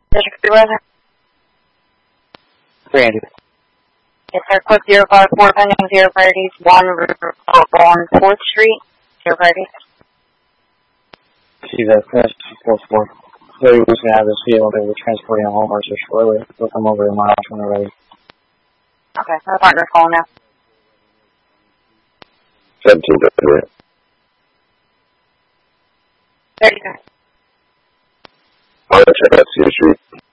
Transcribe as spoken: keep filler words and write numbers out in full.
District three Weather. three Andy. Yes, sir. Quick zero five four pending zero priorities. One on fourth Street. Zero priorities. See that crash four four. So he was gonna have this vehicle they were transporting a Walmart so shortly. They'll come over in my house when they're ready. Okay, my partner's calling now. Seventeen three. Thirty sir. I'll check out C Street.